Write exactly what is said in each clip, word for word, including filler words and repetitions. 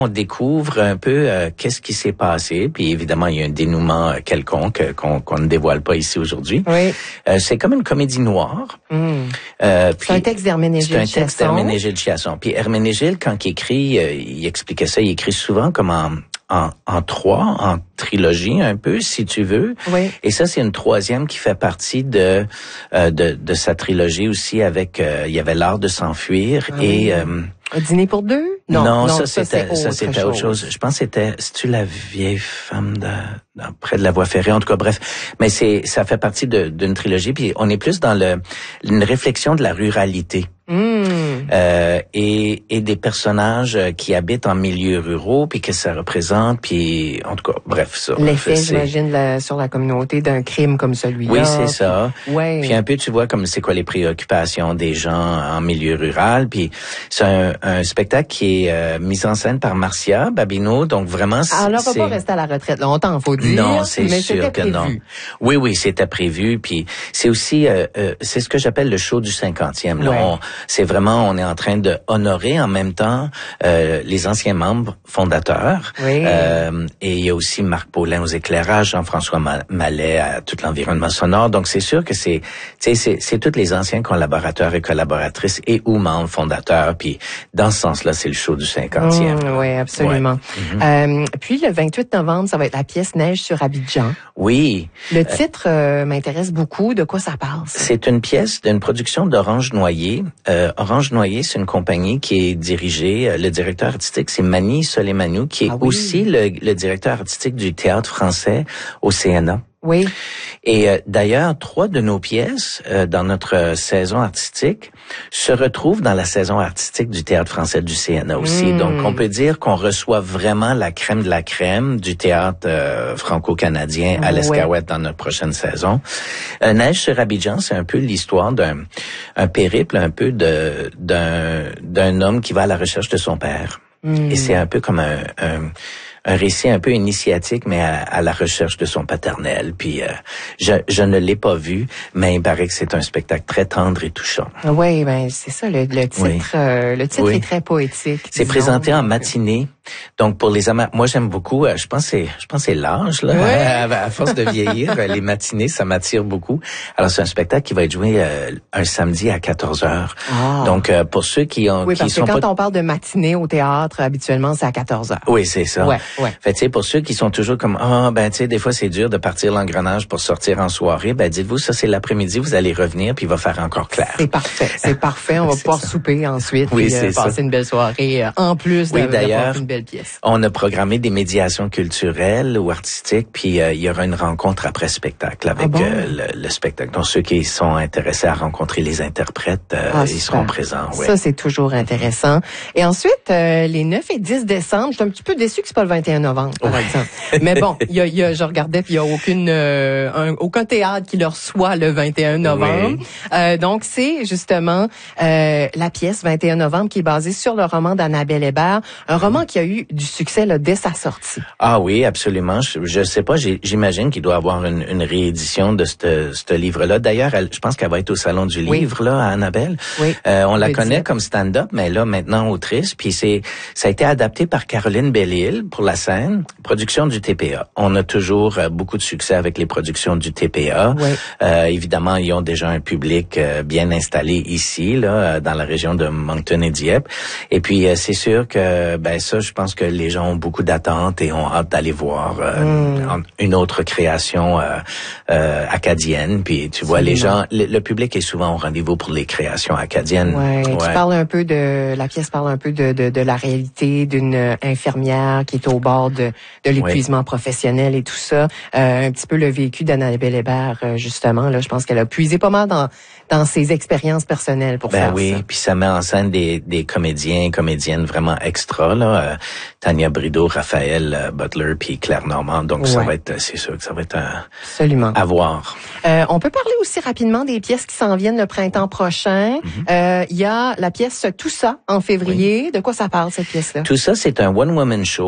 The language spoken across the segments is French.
On découvre un peu euh, qu'est-ce qui s'est passé, puis évidemment il y a un dénouement euh, quelconque euh, qu'on, qu'on ne dévoile pas ici aujourd'hui. Oui. Euh, c'est comme une comédie noire. Mm. Euh, c'est un texte d'Herménégilde C'est un texte Chasson. d'Herménégilde Chasson. Puis Herménégilde, quand il écrit, euh, il expliquait ça, il écrit souvent comme en, en, en trois, en trilogie un peu, si tu veux. Oui. Et ça, c'est une troisième qui fait partie de euh, de, de sa trilogie aussi avec, euh, il y avait L'Art de s'enfuir ah, et... oui. Euh, Un dîner pour deux? Non, non, ça, non c'était, ça, ça, c'était autre chose. Je pense que c'était, c'est-tu la vieille femme de, de, près de la voie ferrée, en tout cas, bref. Mais c'est, ça fait partie de, d'une trilogie, puis on est plus dans le, une réflexion de la ruralité. Mmh. Euh, et, et des personnages qui habitent en milieux ruraux, puis que ça représente, puis en tout cas, bref, ça. L'effet, c'est... j'imagine, la, sur la communauté d'un crime comme celui-là. Oui, c'est ça. Puis, ouais. Puis un peu, tu vois, comme c'est quoi les préoccupations des gens en milieu rural. Puis c'est un, un spectacle qui est euh, mis en scène par Marcia Babineau, donc vraiment... Alors, elle va pas rester à la retraite longtemps, faut dire. Non, c'est mais sûr c'était que prévu. non. Oui, oui, c'était prévu. Puis c'est aussi, euh, euh, c'est ce que j'appelle le show du cinquantième. Là, ouais. on, c'est vraiment, on est en train de honorer en même temps euh, les anciens membres fondateurs. Oui. Euh, et il y a aussi Marc Paulin aux éclairages, Jean-François Mallet à tout l'environnement sonore. Donc c'est sûr que c'est, tu sais, c'est, c'est tous les anciens collaborateurs et collaboratrices et ou membres fondateurs. Puis dans ce sens-là, c'est le show du cinquantième. Mmh, oui, absolument. Ouais. Mm-hmm. Euh, puis le vingt-huit novembre, ça va être la pièce Neige sur Abidjan. Oui. Le titre euh, m'intéresse beaucoup. De quoi ça parle? Ça? C'est une pièce d'une production d'Orange Noyer. Euh, Orange Noyer, c'est une compagnie qui est dirigée. Euh, le directeur artistique, c'est Mani Soleimanou, qui est ah oui. aussi le, le directeur artistique du théâtre français au C N A. Oui. Et euh, d'ailleurs, trois de nos pièces euh, dans notre euh, saison artistique se retrouvent dans la saison artistique du Théâtre français du C N A aussi. Mmh. Donc, on peut dire qu'on reçoit vraiment la crème de la crème du théâtre euh, franco-canadien à l'Escaouette ouais. dans notre prochaine saison. Euh, Neige sur Abidjan, c'est un peu l'histoire d'un un périple un peu de d'un d'un homme qui va à la recherche de son père. Mmh. Et c'est un peu comme un, un un récit un peu initiatique, mais à, à la recherche de son paternel. Puis euh, je, je ne l'ai pas vu, mais il paraît que c'est un spectacle très tendre et touchant. Oui, ben c'est ça, le, le titre. Oui. Euh, le titre oui. est très poétique. C'est disons. Présenté en matinée. Donc pour les amateurs, moi j'aime beaucoup. Euh, je pense c'est, je pense c'est l'âge là. Ouais. À, à force de vieillir, les matinées ça m'attire beaucoup. Alors c'est un spectacle qui va être joué euh, un samedi à quatorze heures. Ah. Donc euh, pour ceux qui ont, oui, qui parce sont que quand pas... on parle de matinée au théâtre, habituellement c'est à quatorze heures. Oui, c'est ça. Ouais, ouais. Fait tu sais pour ceux qui sont toujours comme ah oh, ben tu sais des fois c'est dur de partir l'engrenage pour sortir en soirée, ben dites-vous ça c'est l'après-midi, vous allez revenir puis il va faire encore clair. C'est parfait, c'est parfait, on va pouvoir ça. souper ensuite oui, puis euh, passer ça. une belle soirée euh, en plus oui, de, d'ailleurs, une belle pièce. On a programmé des médiations culturelles ou artistiques puis euh, il y aura une rencontre après spectacle avec ah bon? euh, le, le spectacle. Donc ceux qui sont intéressés à rencontrer les interprètes, euh, ah, ils seront présents. Ouais. Ça c'est toujours intéressant. Et ensuite euh, les neuf et dix décembre, je suis un petit peu déçue que c'est pas le vingt et un novembre par ouais. exemple. Mais bon, il y a, y a, je regardais puis il y a aucune, euh, un, aucun théâtre qui le reçoit le vingt et un novembre. Oui. Euh, donc c'est justement euh, la pièce vingt et un novembre qui est basée sur le roman d'Annabelle Hébert, un roman qui a eu du succès là, dès sa sortie. Ah oui, absolument. Je, je sais pas, j'imagine qu'il doit y avoir une, une réédition de ce ce livre-là. D'ailleurs, elle, je pense qu'elle va être au Salon du oui. livre là, à Annabelle. Oui. Euh, on la connaît dire. comme stand-up, mais là maintenant autrice. Puis c'est, ça a été adapté par Caroline Belle-Île pour la scène, production du T P A. On a toujours euh, beaucoup de succès avec les productions du T P A. Oui. Euh, évidemment, ils ont déjà un public euh, bien installé ici, là, dans la région de Moncton et Dieppe. Et puis, euh, c'est sûr que, ben ça, je pense que les gens ont beaucoup d'attentes et ont hâte d'aller voir euh, mm. une autre création euh, euh, acadienne. Puis, tu vois, les gens, le, le public est souvent au rendez-vous pour les créations acadiennes. Ouais. ouais. Tu parles un peu de, la pièce parle un peu de, de, de la réalité d'une infirmière qui est au bord de, de l'épuisement ouais. professionnel et tout ça. Euh, un petit peu le vécu d'Annabelle Hébert, euh, justement. Là, je pense qu'elle a puisé pas mal dans dans ses expériences personnelles pour ben faire oui, ça. Puis ça met en scène des, des comédiens, comédiennes vraiment extra là. Euh, Tania Brideau, Raphaël euh, Butler, puis Claire Normand. Donc ouais. ça va être, c'est sûr que ça va être un, absolument à voir. Euh, on peut parler aussi rapidement des pièces qui s'en viennent le printemps prochain. Il mm-hmm. euh, y a la pièce Tout ça en février. Oui. De quoi ça parle cette pièce-là? Tout ça, c'est un one-woman show.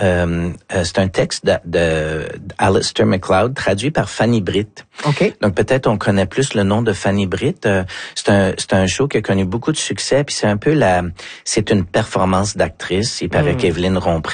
euh, euh, c'est un texte de, de Alistair MacLeod traduit par Fanny Britt. OK. Donc peut-être on connaît plus le nom de Fanny Britt. Euh, c'est un c'est un show qui a connu beaucoup de succès, puis c'est un peu la c'est une performance d'actrice. Il paraît mm. qu'Evelyne Rompré